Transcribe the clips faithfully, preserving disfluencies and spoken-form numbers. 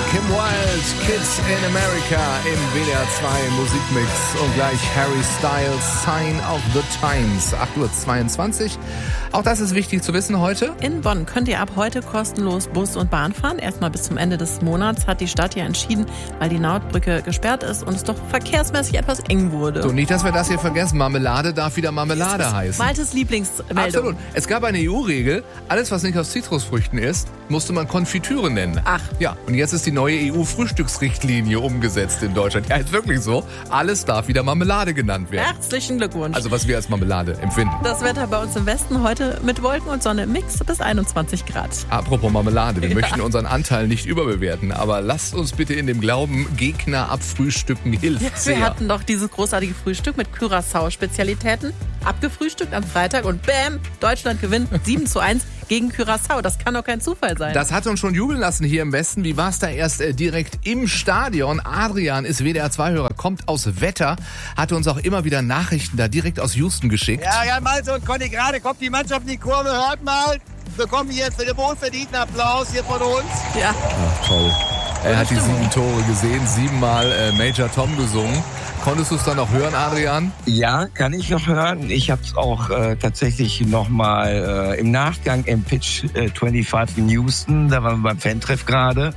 Kim Wilde, Kids in America im W D R zwei Musikmix und gleich Harry Styles, Sign of the Times, acht Uhr zweiundzwanzig. Auch das ist wichtig zu wissen heute. In Bonn könnt ihr ab heute kostenlos Bus und Bahn fahren. Erstmal bis zum Ende des Monats hat die Stadt ja entschieden, weil die Nautbrücke gesperrt ist und es doch verkehrsmäßig etwas eng wurde. So, nicht, dass wir das hier vergessen. Marmelade darf wieder Marmelade das heißen. Maltes Lieblingsmeldung. Absolut. Es gab eine E U-Regel, alles was nicht aus Zitrusfrüchten ist, musste man Konfitüre nennen. Ach. Ja, und jetzt ist die neue E U-Frühstücksrichtlinie umgesetzt in Deutschland. Ja, ist wirklich so. Alles darf wieder Marmelade genannt werden. Herzlichen Glückwunsch. Also was wir als Marmelade empfinden. Das Wetter bei uns im Westen heute mit Wolken und Sonne im Mix bis einundzwanzig Grad. Apropos Marmelade, wir Ja. möchten unseren Anteil nicht überbewerten, aber lasst uns bitte in dem Glauben, Gegner abfrühstücken hilft Ja, sehr. wir hatten doch dieses großartige Frühstück mit Curaçao-Spezialitäten. Abgefrühstückt am Freitag und bam, Deutschland gewinnt sieben zu eins gegen Curaçao. Das kann doch kein Zufall sein. Das hat uns schon jubeln lassen hier im Westen. Wie war es da erst äh, direkt im Stadion? Adrian ist W D R zwei Hörer, kommt aus Wetter, hatte uns auch immer wieder Nachrichten da direkt aus Houston geschickt. Ja, ja, Malte und Conny, gerade kommt die Mannschaft in die Kurve. Hört mal, wir bekommen jetzt den wohlverdienten Applaus hier von uns. ja. Ach, toll. Er hat die sieben Tore gesehen, siebenmal äh, Major Tom gesungen. Konntest du es dann noch hören, Adrian? Ja, kann ich noch hören. Ich habe es auch äh, tatsächlich nochmal äh, im Nachgang im Pitch äh, fünfundzwanzig in Houston, da waren wir beim Fantreff gerade.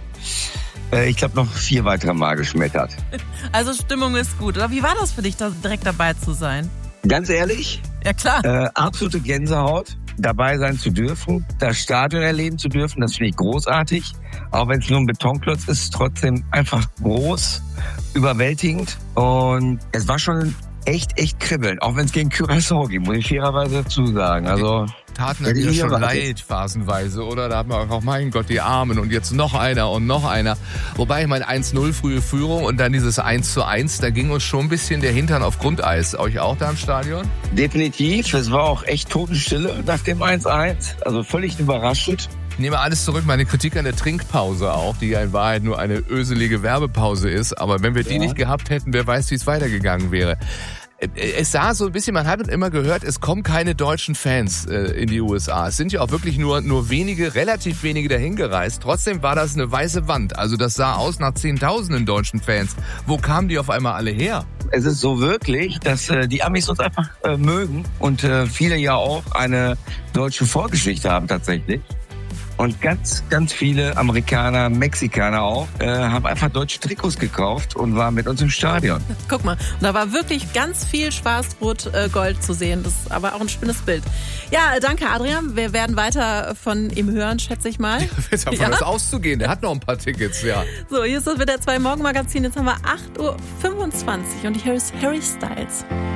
Äh, ich glaube noch vier weitere Mal geschmettert. Also Stimmung ist gut. Oder wie war das für dich, da direkt dabei zu sein? Ganz ehrlich, Ja klar. äh, absolute Gänsehaut, dabei sein zu dürfen, das Stadion erleben zu dürfen, das finde ich großartig. Auch wenn es nur ein Betonklotz ist, trotzdem einfach groß, überwältigend. Und es war schon echt, echt kribbeln. Auch wenn es gegen Curaçao ging, muss ich fairerweise dazu sagen. Also Taten Hätte hat ich ja nie schon erwartet. leid, phasenweise, oder? Da hat man auch, mein Gott, die Armen und jetzt noch einer und noch einer. Wobei, ich meine, eins null frühe Führung und dann dieses eins zu eins, da ging uns schon ein bisschen der Hintern auf Grundeis. Euch auch da im Stadion? definitiv, es war auch echt Totenstille nach dem eins eins. Also völlig überraschend. Ich nehme alles zurück, meine Kritik an der Trinkpause auch, die ja in Wahrheit nur eine öselige Werbepause ist. Aber wenn wir die Ja. nicht gehabt hätten, wer weiß, wie es weitergegangen wäre. Es sah so ein bisschen, man hat immer gehört, es kommen keine deutschen Fans äh, in die U S A. Es sind ja auch wirklich nur nur wenige, relativ wenige dahin gereist. Trotzdem war das eine weiße Wand. Also das sah aus nach zehntausenden deutschen Fans. Wo kamen die auf einmal alle her? Es ist so wirklich, dass äh, die Amis uns einfach äh, mögen und äh, viele ja auch eine deutsche Vorgeschichte haben tatsächlich. Und ganz, ganz viele Amerikaner, Mexikaner auch, äh, haben einfach deutsche Trikots gekauft und waren mit uns im Stadion. Guck mal, und da war wirklich ganz viel Schwarz-Rot-Gold zu sehen. Das ist aber auch ein schönes Bild. Ja, danke Adrian. Wir werden weiter von ihm hören, schätze ich mal. Ist davon Ja. das auszugehen. Der hat noch ein paar Tickets, ja. So, hier ist das W D R zwei Morgenmagazin. Jetzt haben wir acht Uhr fünfundzwanzig und hier ist Harry Styles.